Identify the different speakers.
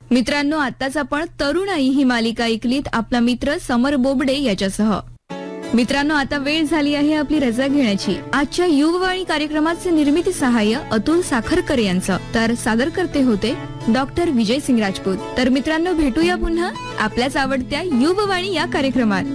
Speaker 1: मित्रांनो, आताच आपण तरुणाई ही मालिका ऐकलीत आपला मित्र समर बोबडे याच्यासह. मित्रांनो, आता वेळ झाली आहे आपली रजा घेण्याची. आजच्या युववाणी कार्यक्रमाचे निर्मिती सहाय्य अतुल साखरकर यांचं, तर सादर करते होते डॉक्टर विजय सिंग राजपूत. तर मित्रांनो, भेटूया पुन्हा आपल्याच आवडत्या युववाणी या कार्यक्रमात.